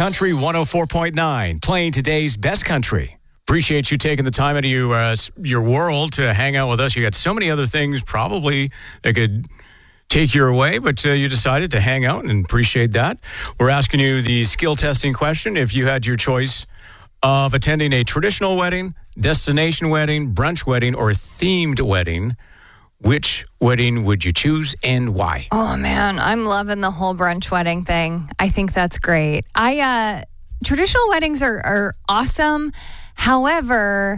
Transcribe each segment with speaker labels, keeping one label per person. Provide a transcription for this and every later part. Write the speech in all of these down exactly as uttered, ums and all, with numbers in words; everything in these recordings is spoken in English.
Speaker 1: Country one oh four point nine, playing today's best country. Appreciate you taking the time out of you, uh, your world to hang out with us. You got so many other things probably that could take you away, but uh, you decided to hang out and appreciate that. We're asking you the skill testing question. If you had your choice of attending a traditional wedding, destination wedding, brunch wedding, or themed wedding, which wedding would you choose and why?
Speaker 2: Oh, man, I'm loving the whole brunch wedding thing. I think that's great. I uh, traditional weddings are, are awesome. However,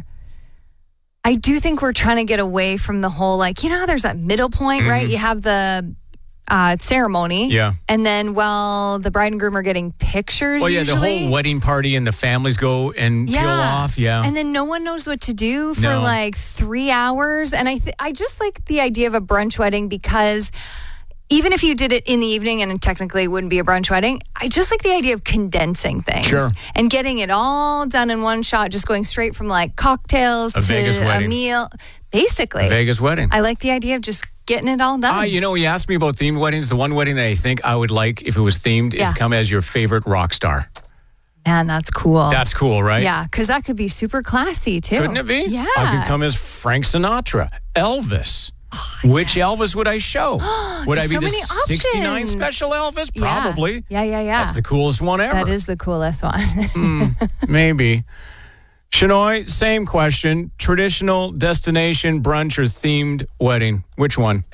Speaker 2: I do think we're trying to get away from the whole, like, you know how there's that middle point, mm-hmm. right? You have the uh, ceremony.
Speaker 1: Yeah.
Speaker 2: And then, well, the bride and groom are getting pictures
Speaker 1: Well, yeah,
Speaker 2: usually.
Speaker 1: the whole wedding party and the families go and
Speaker 2: yeah.
Speaker 1: peel off. Yeah.
Speaker 2: And then no one knows what to do for
Speaker 1: No.
Speaker 2: like three hours. And I, th- I just like the idea of a brunch wedding because even if you did it in the evening and technically it wouldn't be a brunch wedding, I just like the idea of condensing things.
Speaker 1: Sure.
Speaker 2: And getting it all done in one shot, just going straight from like cocktails
Speaker 1: A
Speaker 2: to
Speaker 1: Vegas
Speaker 2: a
Speaker 1: wedding.
Speaker 2: meal. Basically.
Speaker 1: Vegas wedding.
Speaker 2: I like the idea of just getting it all done.
Speaker 1: Ah, you know, you asked me about themed weddings. The one wedding that I think I would like if it was themed
Speaker 2: Yeah.
Speaker 1: is come as your favorite rock star.
Speaker 2: Man, that's cool.
Speaker 1: That's cool, right?
Speaker 2: Yeah, because that could be super classy too.
Speaker 1: Couldn't it be?
Speaker 2: Yeah.
Speaker 1: I could come as Frank Sinatra, Elvis.
Speaker 2: Oh,
Speaker 1: Which
Speaker 2: yes.
Speaker 1: Elvis would I show? Would I
Speaker 2: There's
Speaker 1: be
Speaker 2: so
Speaker 1: the
Speaker 2: many
Speaker 1: sixty-nine
Speaker 2: options.
Speaker 1: special Elvis?
Speaker 2: Yeah.
Speaker 1: Probably.
Speaker 2: Yeah, yeah, yeah.
Speaker 1: That's the coolest one ever.
Speaker 2: That is the coolest one.
Speaker 1: Mm, maybe. Shanoy, same question. Traditional, destination, brunch, or themed wedding? Which one?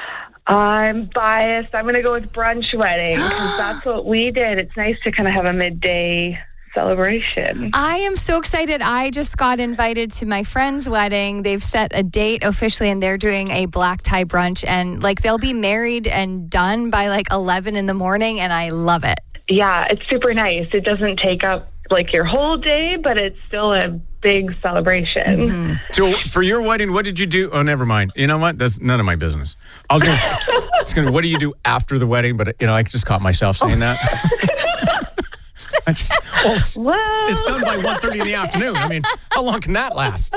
Speaker 3: I'm biased. I'm going to go with brunch wedding because that's what we did. It's nice to kind of have a midday celebration.
Speaker 2: I am so excited. I just got invited to my friend's wedding. They've set a date officially and they're doing a black tie brunch and like they'll be married and done by like eleven in the morning and I love it.
Speaker 3: Yeah, it's super nice. It doesn't take up like your whole day, but it's still a big celebration.
Speaker 2: Mm-hmm.
Speaker 1: So for your wedding, what did you do? Oh, never mind. You know what? That's none of my business. I was going to say, what do you do after the wedding? But, you know, I just caught myself saying that. I just, well, it's,
Speaker 3: Well.
Speaker 1: it's done by one thirty in the afternoon. I mean, how long can that last?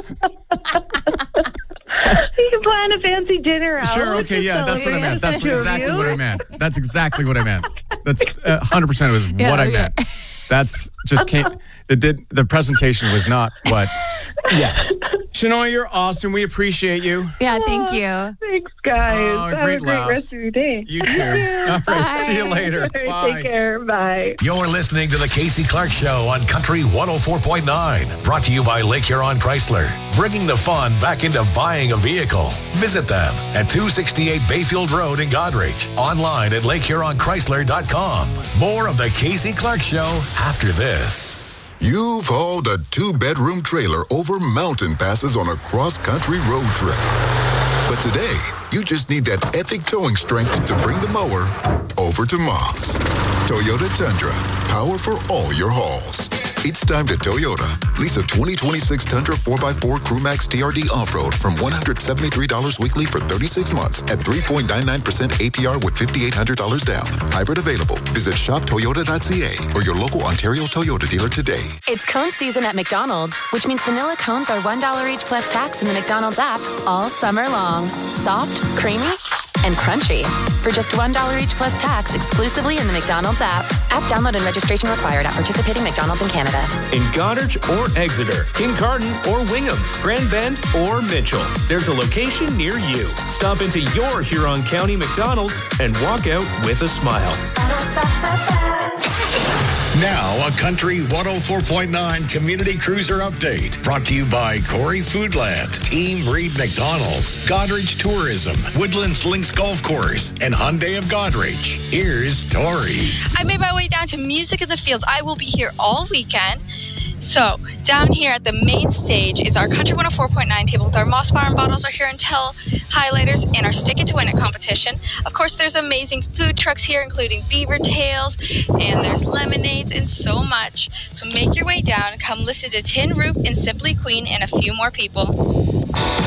Speaker 3: You can plan a fancy dinner out.
Speaker 1: Sure, okay, yeah, that's what I meant. That's what, exactly what I meant. That's exactly what I meant. That's uh, one hundred percent was
Speaker 2: Yeah,
Speaker 1: what I
Speaker 2: okay.
Speaker 1: meant. That's just can't, it did, the presentation was not what, yes. Shanoy, you're awesome. We appreciate you.
Speaker 2: Yeah, thank you.
Speaker 3: Thanks, guys.
Speaker 1: Oh,
Speaker 3: Have
Speaker 1: great
Speaker 3: a great
Speaker 1: laughs.
Speaker 3: rest of your day.
Speaker 1: You too.
Speaker 2: too.
Speaker 1: All right,
Speaker 2: Bye.
Speaker 1: see you later.
Speaker 3: All right,
Speaker 1: Bye.
Speaker 3: take care. Bye.
Speaker 4: You're listening to the Casey Clark Show on Country one oh four point nine. Brought to you by Lake Huron Chrysler. Bringing the fun back into buying a vehicle. Visit them at two sixty-eight Bayfield Road in Goderich. Online at lake huron chrysler dot com. More of the Casey Clark Show after this.
Speaker 5: You've hauled a two-bedroom trailer over mountain passes on a cross-country road trip. But today, you just need that epic towing strength to bring the mower over to Mom's. Toyota Tundra, power for all your hauls. It's time to Toyota. Lease a twenty twenty-six Tundra four by four Crewmax T R D Off-Road from one hundred seventy-three dollars weekly for thirty-six months at three point nine nine percent A P R with five thousand eight hundred dollars down. Hybrid available. Visit shop toyota dot c a or your local Ontario Toyota dealer today.
Speaker 6: It's cone season at McDonald's, which means vanilla cones are one dollar each plus tax in the McDonald's app all summer long. Soft, creamy, and crunchy. For just one dollar each plus tax exclusively in the McDonald's app. App download and registration required at participating McDonald's in Canada.
Speaker 7: In Goderich or Exeter, Kincardine or Wingham, Grand Bend or Mitchell, there's a location near you. Stop into your Huron County McDonald's and walk out with a smile.
Speaker 4: Now, a Country one oh four point nine Community Cruiser Update. Brought to you by Corey's Foodland, Team Reed McDonald's, Goderich Tourism, Woodlands Links Golf Course, and Hyundai of Goderich. Here's Tori.
Speaker 8: I made my way down to Music in the Fields. I will be here all weekend. So, down here at the main stage is our Country one oh four point nine table with our Moss Barn bottles, our Here and Tell highlighters, and our Stick It to Win It competition. Of course, there's amazing food trucks here, including beaver tails, and there's lemonades, and so much. So make your way down, come listen to Tin Roof and Simply Queen and a few more people.